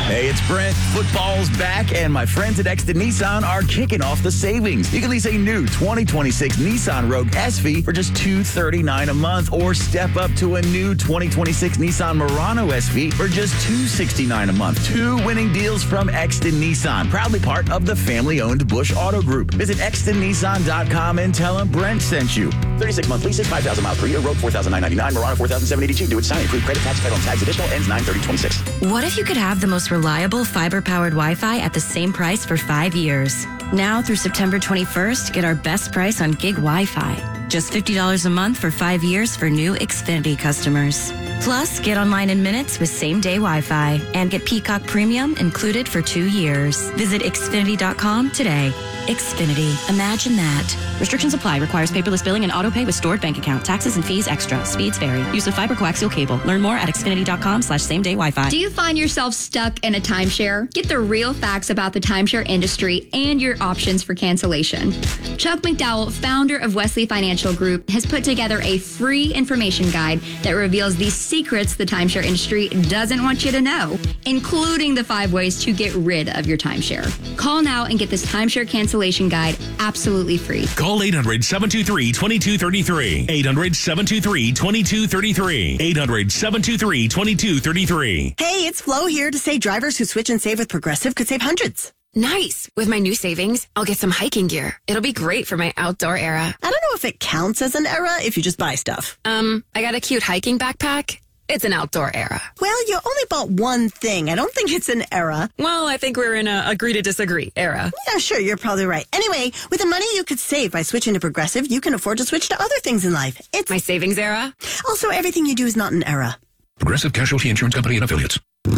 Hey, it's Brent. Football's back, and my friends at Exton Nissan are kicking off the savings. You can lease a new 2026 Nissan Rogue SV for just $239 a month, or step up to a new 2026 Nissan Murano SV for just $269 a month. Two winning deals from Exton Nissan, proudly part of the family-owned Bush Auto Group. Visit extonnissan.com and tell them Brent sent you. 36-month leases, 5,000 miles per year, Rogue $4,999, Murano $4,782. Do it sign, include credit, tax, title, and tags. Additional ends 9/30/26. What if you could have the most reliable fiber-powered Wi-Fi at the same price for 5 years? Now through September 21st, get our best price on gig Wi-Fi. Just $50 a month for 5 years for new Xfinity customers. Plus, get online in minutes with same-day Wi-Fi and get Peacock Premium included for 2 years. Visit Xfinity.com today. Xfinity. Imagine that. Restrictions apply. Requires paperless billing and auto-pay with stored bank account. Taxes and fees extra. Speeds vary. Use of fiber coaxial cable. Learn more at Xfinity.com/same-day Wi-Fi. Do you find yourself stuck in a timeshare? Get the real facts about the timeshare industry and your options for cancellation. Chuck McDowell, founder of Wesley Financial Group, has put together a free information guide that reveals the secrets the timeshare industry doesn't want you to know, including the 5 ways to get rid of your timeshare. Call now and get this timeshare cancellation guide absolutely free. Call 800-723-2233. 800-723-2233. 800-723-2233. Hey, it's Flo here to say drivers who switch and save with Progressive could save hundreds. Nice. With my new savings, I'll get some hiking gear. It'll be great for my outdoor era. I don't know if it counts as an era if you just buy stuff. I got a cute hiking backpack. It's an outdoor era. Well, you only bought one thing. I don't think it's an era. Well, I think we're in a agree to disagree era. Yeah, sure, you're probably right. Anyway, with the money you could save by switching to Progressive, you can afford to switch to other things in life. It's my savings era. Also, everything you do is not an era. Progressive Casualty Insurance Company and Affiliates.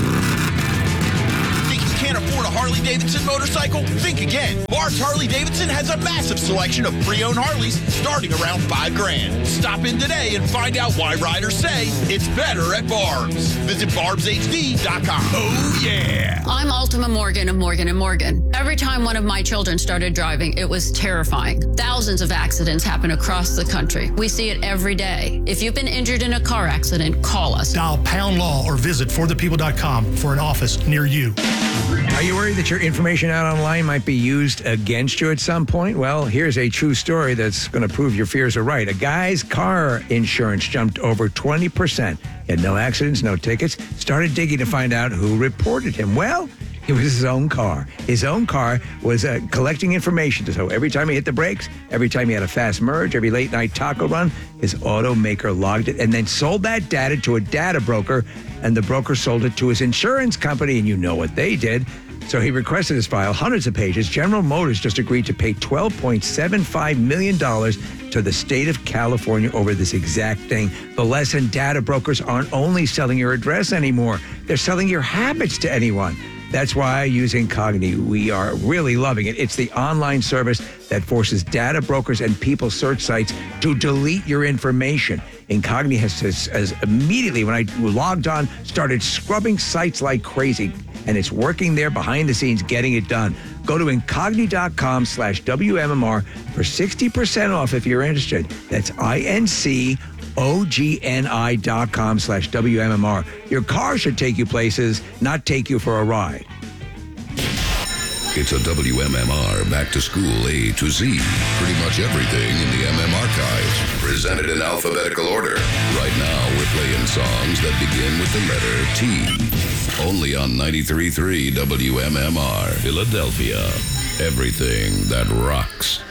Can't afford a Harley-Davidson motorcycle? Think again. Barb's Harley-Davidson has a massive selection of pre-owned Harleys starting around $5,000. Stop in today and find out why riders say it's better at Barb's. Visit barbshd.com. Oh, yeah. I'm Ultima Morgan of Morgan & Morgan. Every time one of my children started driving, it was terrifying. Thousands of accidents happen across the country. We see it every day. If you've been injured in a car accident, call us. Dial pound law or visit forthepeople.com for an office near you. Are you worried that your information out online might be used against you at some point? Well, here's a true story that's going to prove your fears are right. A guy's car insurance jumped over 20%. He had no accidents, no tickets. Started digging to find out who reported him. Well, it was his own car. His own car was collecting information. So every time he hit the brakes, every time he had a fast merge, every late night taco run, his automaker logged it and then sold that data to a data broker, and the broker sold it to his insurance company, and you know what they did. So he requested his file, hundreds of pages. General Motors just agreed to pay $12.75 million to the state of California over this exact thing. The lesson: data brokers aren't only selling your address anymore, they're selling your habits to anyone. That's why I use Incogni. We are really loving it. It's the online service that forces data brokers and people search sites to delete your information. Incogni has immediately, when I logged on, started scrubbing sites like crazy. And it's working there behind the scenes, getting it done. Go to incogni.com/WMMR for 60% off if you're interested. That's INCOGNI.com/WMMR. Your car should take you places, not take you for a ride. It's a WMMR Back to School A to Z. Pretty much everything in the MM archives. Presented in alphabetical order. Right now, we're playing songs that begin with the letter T. Only on 93.3 WMMR, Philadelphia. Everything that rocks.